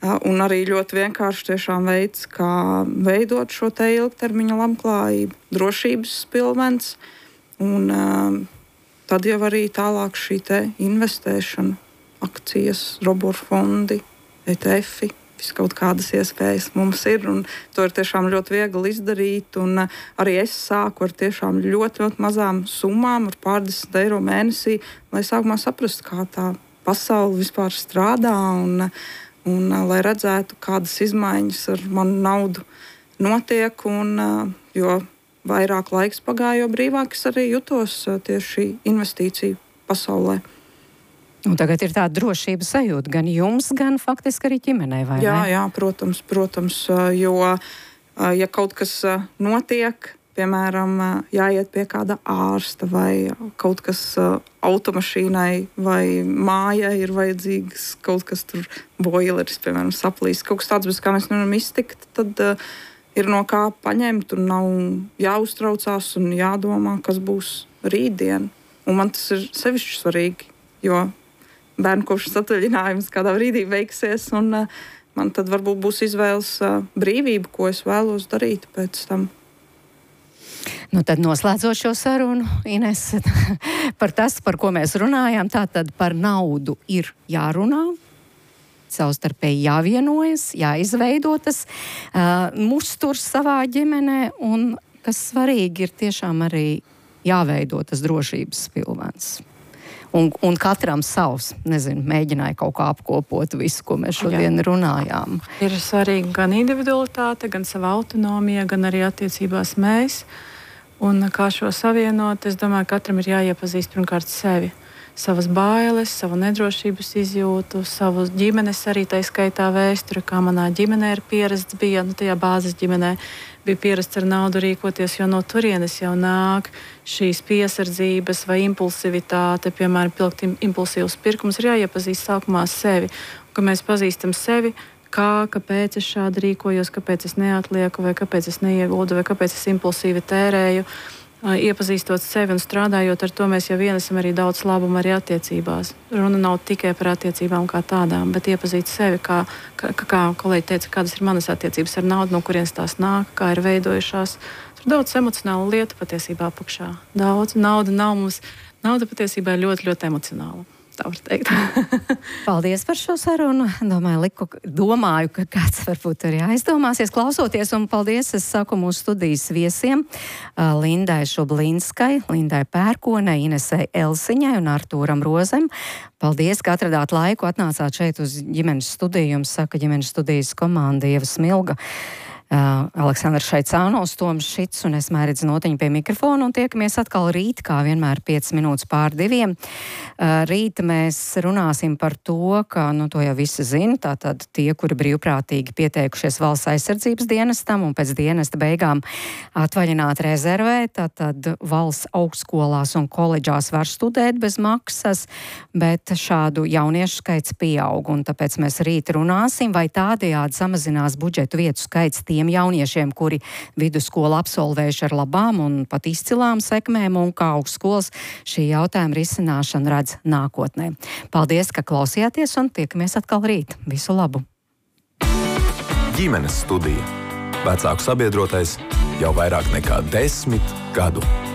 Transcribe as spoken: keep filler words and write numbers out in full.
Un arī ļoti vienkārši tiešām veids, kā veidot šo te ilgtermiņa labklājību, drošības pilvens. Un tad jau arī tālāk šī te investēšana, akcijas, roboru fondi, E T F, vis kaut kādas iespējas mums ir. Un to ir tiešām ļoti viegli izdarīt. Un arī es sāku ar tiešām ļoti, ļoti mazām summām, ar pārdesmit eiro mēnesī, lai sākumā saprastu, kā tā pasaule vispār strādā. Un, Un, uh, lai redzētu, kādas izmaiņas ar manu naudu notiek, un, uh, jo vairāk laiks pagāja, jo brīvāk es arī jutos uh, tieši investīciju pasaulē. Un tagad ir tāda drošības sajūta gan jums, gan faktiski arī ģimenei, vai jā, ne? Jā, protams, protams, uh, jo uh, ja kaut kas uh, notiek, piemēram, jāiet pie kāda ārsta vai kaut kas automašīnai vai mājai ir vajadzīgs kaut kas tur boileris, piemēram, saplīs. Kaut kas tāds, bez kā mēs nevaram iztikt, tad uh, ir no kā paņemt un nav jāuztraucās un jādomā, kas būs rītdien. Un man tas ir sevišķi svarīgi, jo bērnu kopšanas atvaļinājums kādā brīdī beigsies un uh, man tad varbūt būs izvēles uh, brīvība, ko es vēlos darīt pēc tam. Nu, tad noslēdzot šo sarunu, Ines, par tas, par ko mēs runājām, tātad par naudu ir jārunā, savstarpēji jāvienojas, jāizveido tas uh, musturs savā ģimenē, un kas svarīgi ir tiešām arī jāveido tas drošības pilvens. Un, un katram savs, nezinu, mēģināja kaut kā apkopot visu, ko mēs šodien Jā. runājām. Ir svarīgi gan individualitāte, gan sava autonomija, gan arī attiecībās mēs. Un kā šo savienot, es domāju, katram ir jāiepazīst pirmkārt sevi. Savas bailes, savu nedrošības izjūtu, savu ģimenes arī tai skaitā vēsturi, kā manā ģimenē ir pierasts bija, nu tajā bāzes ģimenē bija pierasts ar naudu rīkoties, jo no turienes jau nāk šīs piesardzības vai impulsivitāte, piemēram, pilgt impulsīvus pirkumus, ir jāiepazīst sākumā sevi. Un, ka mēs pazīstam sevi, kā, kāpēc es šādi rīkojos, kāpēc es neatlieku, vai kāpēc es neieguldu, vai kāpēc es impulsīvi tērēju. Iepazīstot sevi un strādājot ar to, mēs jau ienesam arī daudz labumu arī attiecībās. Runa nav tikai par attiecībām kā tādām, bet iepazīt sevi, kā, kā, kā kolēģi teica, kādas ir manas attiecības ar naudu, no kurienes tās nāk, kā ir veidojušās. Tur daudz emocionālu lietu patiesībā apakšā. Daudz, nauda nav mums, nauda patiesībā ir ļoti, ļoti emocionāla. Tā var teikt. Paldies par šo sarunu. Domāju, liku, domāju, ka kāds varbūt arī aizdomāsies klausoties, un paldies, es saku mūsu studijas viesiem Lindai Šublinskai, Lindai Pērkonai, Inesei Elsiņai un Artūram Rozem. Paldies, ka atradāt laiku, atnācāt šeit uz ģimenes studiju. Jums saka ģimenes studijas komanda Ieva Smilga. Uh, Aleksandrs Šaicānos, Toms Šits un es Mērits Notiņa pie mikrofona, un tiekamies atkal rīt, kā vienmēr piecas minūtes pār diviem. Uh, rīt mēs runāsim par to, ka, nu, to jau visi zina, tātad tie, kuri brīvprātīgi pieteikušies valsts aizsardzības dienestam un pēc dienesta beigām atvaļināt rezervē, tātad valsts augstskolās un koledžās var studēt bez maksas, bet šādu jauniešu skaits pieaug, un tāpēc mēs rīt runāsim, vai tādējādi samazinās budžetu vietu skaits tiem jauniešiem, kuri vidusskolu absolvējuši ar labām un pat izcilām sekmēm, un kā augstskolas šī jautājuma risināšana redz nākotnē. Paldies, ka klausījāties, un tiekamies atkal rīt. Visu labu! Ģimenes studija. Vecāku sabiedrotais jau vairāk nekā desmit gadu.